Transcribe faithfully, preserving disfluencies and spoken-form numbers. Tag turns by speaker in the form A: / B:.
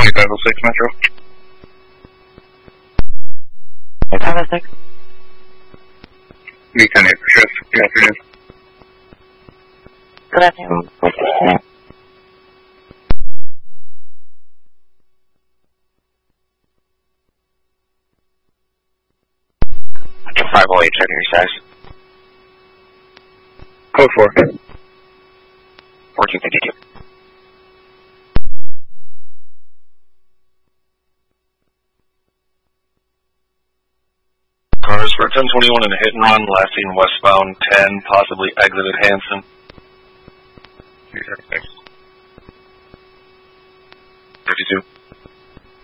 A: five oh six Metro.
B: five oh six.
A: V ten eight for shift. Good afternoon.
B: Good afternoon. What's your name? five oh eight, checking your status.
A: Code four.
B: fourteen fifty-two.
C: Cars for ten twenty-one in a hit and run, last seen westbound ten, possibly exited Hanson.
A: two thirty-six.
C: thirty-two.